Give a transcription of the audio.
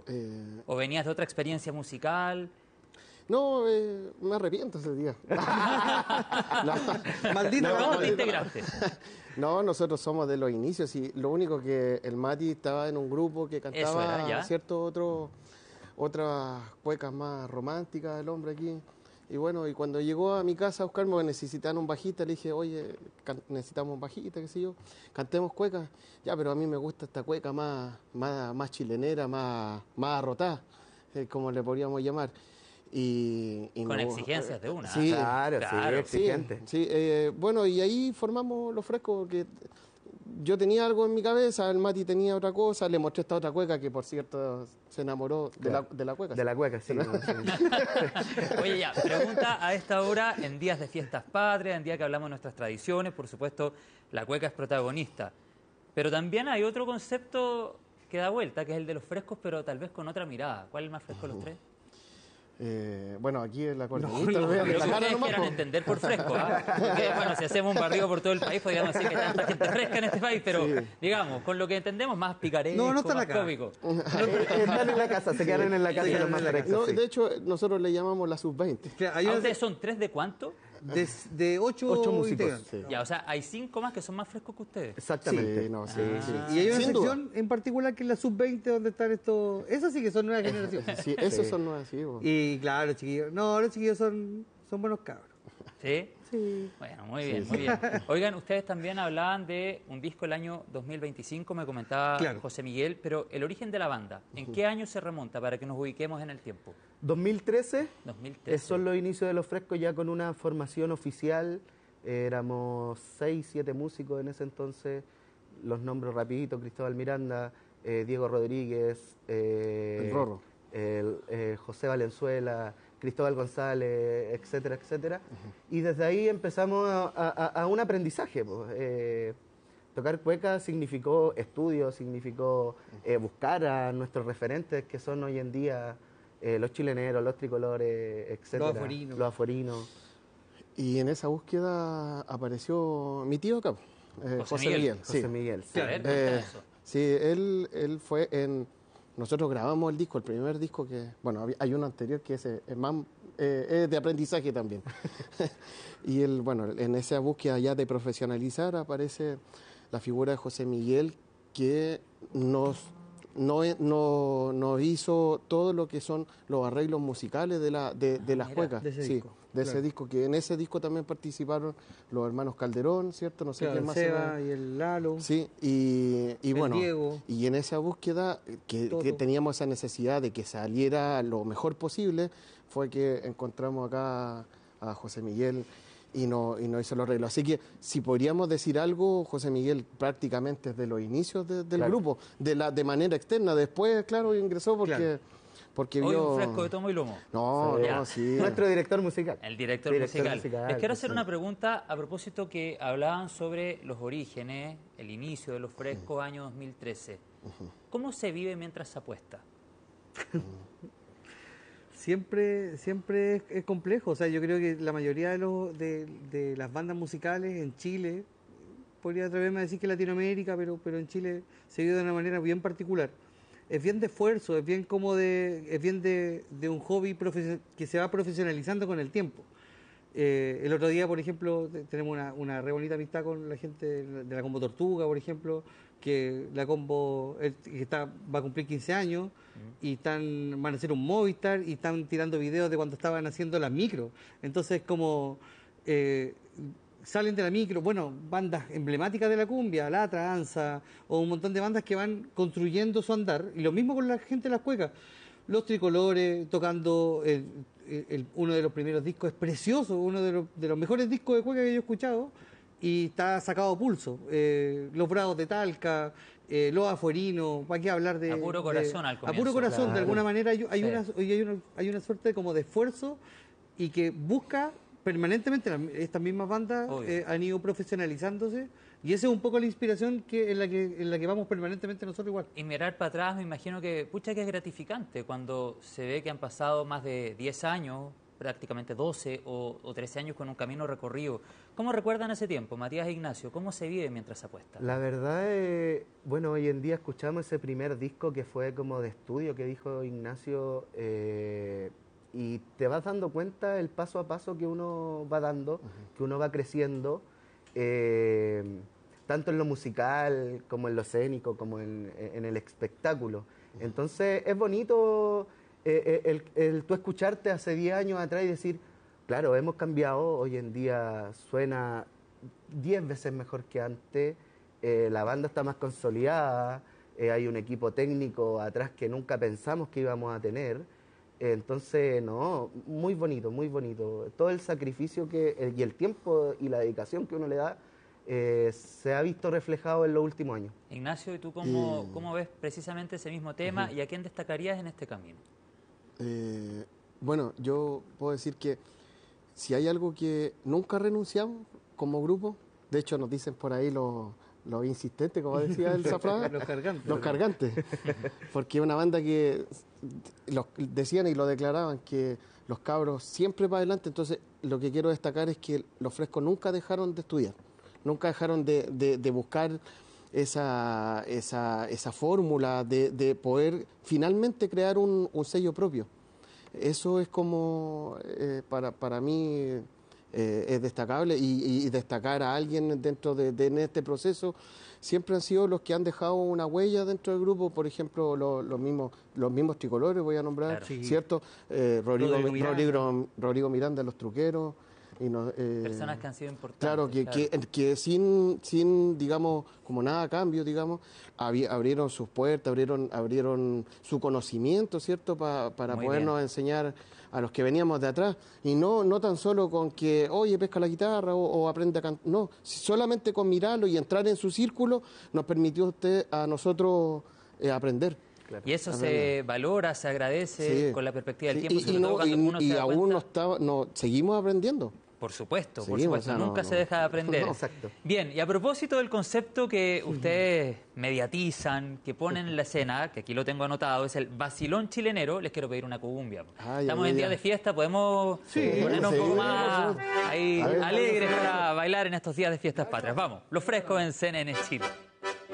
¿O venías de otra experiencia musical? No, me arrepiento ese día. Maldito. ¿Cómo te integraste? No, nosotros somos de los inicios y lo único que el Mati estaba en un grupo que cantaba otras cuecas más románticas del hombre aquí. Y bueno, y cuando llegó a mi casa a buscarme, porque necesitaban un bajista, le dije, oye, necesitamos un bajista, qué sé yo, cantemos cuecas. Ya, pero a mí me gusta esta cueca más chilenera, más arrotada, como le podríamos llamar. Con exigencias de una. Sí, claro, sí, exigente. Sí, bueno, y ahí formamos Los Frescos, que yo tenía algo en mi cabeza, el Mati tenía otra cosa, le mostré esta otra cueca, que por cierto se enamoró de la cueca. De la cueca, sí. Oye, ya, pregunta a esta hora, en días de fiestas patrias, en días que hablamos de nuestras tradiciones, por supuesto, la cueca es protagonista. Pero también hay otro concepto que da vuelta, que es el de los frescos, pero tal vez con otra mirada. ¿Cuál es el más fresco de los tres? Bueno, aquí el acordeonista lo que ustedes quieran entender por fresco, ¿eh? Porque, bueno, si hacemos un barrido por todo el país, podríamos decir que hay tanta gente fresca en este país, pero digamos, con lo que entendemos, más picaresco, no más cómico. Están en la casa, se quedaron en la casa los más frescos. No, de hecho, nosotros le llamamos la sub-20. ¿A ustedes son tres de cuánto? De ocho músicos. Sí. Ya, o sea, hay 5 más que son más frescos que ustedes. Exactamente. Sí. Y hay una sección en particular que es la sub-20 donde están estos... Esas sí que son nuevas generaciones. Sí, esos son nuevas, sí. Y claro, chiquillos. No, los chiquillos son buenos cabros. ¿Sí? Sí. Bueno, muy bien, muy bien. Oigan, ustedes también hablaban de un disco el año 2025, me comentaba José Miguel, pero el origen de la banda, ¿en qué año se remonta para que nos ubiquemos en el tiempo? 2013. 2013. Son los inicios de Los Frescos ya con una formación oficial. Éramos 6, 7 músicos en ese entonces. Los nombro rapidito: Cristóbal Miranda, Diego Rodríguez, el Rorro, José Valenzuela, Cristóbal González, etcétera, etcétera. Y desde ahí empezamos a un aprendizaje. Tocar cueca significó estudio, significó buscar a nuestros referentes que son hoy en día los chileneros, los tricolores, etcétera, los aforinos. Y en esa búsqueda apareció mi tío acá, José Miguel. José Miguel, sí. Sí, él fue en... Nosotros grabamos el disco, el primer disco que... Bueno, hay uno anterior que es más de aprendizaje también. Y él, bueno, en esa búsqueda ya de profesionalizar aparece la figura de José Miguel, que nos hizo todo lo que son los arreglos musicales de las cuecas. De ese disco. Ese disco, que en ese disco también participaron los hermanos Calderón, ¿cierto? No sé quién más. Seba y el Lalo. Sí, y bueno, Diego. Y en esa búsqueda que teníamos esa necesidad de que saliera lo mejor posible, fue que encontramos acá a José Miguel y nos hizo los arreglos. Así que si podríamos decir algo, José Miguel prácticamente desde los inicios del grupo, de manera externa. Después, claro, ingresó porque Hoy vio... un fresco de tomo y lomo. Sí. Nuestro director musical. El director musical. Les quiero hacer una pregunta a propósito que hablaban sobre los orígenes, el inicio de Los Frescos, año 2013. ¿Cómo se vive mientras se apuesta? Siempre es complejo. O sea, yo creo que la mayoría de las bandas musicales en Chile, podría atreverme a decir que Latinoamérica, pero en Chile se vive de una manera bien particular. Es bien de esfuerzo, es bien de un hobby que se va profesionalizando con el tiempo. El otro día, por ejemplo, tenemos una re bonita amistad con la gente de la Combo Tortuga, por ejemplo, que la Combo va a cumplir 15 años y van a hacer un Movistar y están tirando videos de cuando estaban haciendo las micros. Entonces, como salen de la micro, bueno, bandas emblemáticas de la cumbia, Latra, Ansa, o un montón de bandas que van construyendo su andar, y lo mismo con la gente de las cuecas. Los Tricolores tocando uno de los primeros discos, es precioso, uno de los mejores discos de cueca que yo he escuchado, y está sacado a pulso. Los Bravos de Talca, los Aforinos, ¿para qué hablar de...? A puro corazón al comienzo. A puro corazón, claro. De alguna manera hay una suerte como de esfuerzo y que busca permanentemente. Estas mismas bandas han ido profesionalizándose, y esa es un poco la inspiración en la que vamos permanentemente nosotros igual. Y mirar para atrás, me imagino que, pucha, que es gratificante cuando se ve que han pasado más de 10 años, prácticamente 12 o 13 años con un camino recorrido. ¿Cómo recuerdan ese tiempo, Matías e Ignacio? ¿Cómo se vive mientras se apuesta? La verdad es, bueno, hoy en día escuchamos ese primer disco que fue como de estudio que dijo Ignacio, y te vas dando cuenta el paso a paso que uno va dando, que uno va creciendo, tanto en lo musical como en lo escénico, como en el espectáculo. Entonces es bonito el tú escucharte hace 10 años atrás y decir, claro, hemos cambiado, hoy en día suena 10 veces mejor que antes, la banda está más consolidada, hay un equipo técnico atrás que nunca pensamos que íbamos a tener. Entonces, no, muy bonito, muy bonito. Todo el sacrificio y el tiempo y la dedicación que uno le da se ha visto reflejado en los últimos años. Ignacio, ¿y tú cómo ves precisamente ese mismo tema y a quién destacarías en este camino? Bueno, yo puedo decir que si hay algo que nunca renunciamos como grupo, de hecho nos dicen por ahí los insistentes, como decía el Zafrada, los cargantes, porque es una banda que decían y lo declaraban que los cabros siempre para adelante. Entonces lo que quiero destacar es que los Frescos nunca dejaron de estudiar, nunca dejaron de buscar esa fórmula de poder finalmente crear un sello propio. Eso es como para mí es destacable, y destacar a alguien dentro en este proceso siempre han sido los que han dejado una huella dentro del grupo. Por ejemplo, los mismos tricolores, voy a nombrar, claro. ¿Cierto? Rodrigo Miranda, Los Truqueros. Personas que han sido importantes. Claro, que sin, digamos, como nada a cambio, digamos, abrieron sus puertas, abrieron su conocimiento, ¿cierto? Para podernos enseñar a los que veníamos de atrás. Y no tan solo con que, oye, pesca la guitarra o aprende a cantar. No, solamente con mirarlo y entrar en su círculo nos permitió a nosotros aprender. Claro. Y eso se valora, se agradece con la perspectiva del tiempo. Y aún seguimos aprendiendo. Por supuesto, nunca se deja de aprender. Exacto. Bien, y a propósito del concepto que ustedes mediatizan, que ponen en la escena, que aquí lo tengo anotado, es el vacilón chilenero, les quiero pedir una cumbia. Estamos en día de fiesta, podemos ponernos un poco más alegres para bailar en estos días de fiestas patrias. Vamos, Los Frescos en CNN Chile.